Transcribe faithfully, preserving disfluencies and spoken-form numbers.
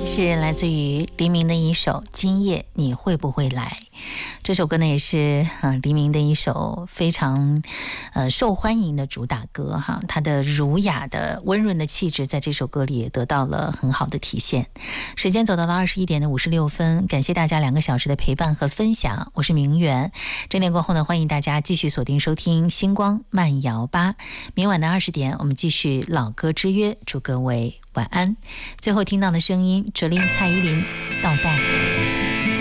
是来自于黎明的一首《今夜你会不会来》。这首歌呢也是呃黎明的一首非常呃受欢迎的主打歌哈，它的儒雅的温润的气质在这首歌里也得到了很好的体现。时间走到了二十一点的五十六分，感谢大家两个小时的陪伴和分享，我是明媛。整点过后呢，欢迎大家继续锁定收听星光慢摇吧，明晚的二十点我们继续老歌之约，祝各位晚安。最后听到的声音，哲林蔡依林倒带。